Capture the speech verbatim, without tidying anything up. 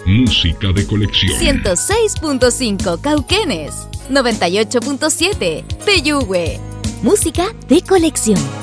Música de colección. ciento seis punto cinco Cauquenes, noventa y ocho punto siete Peyúgue. Música de colección.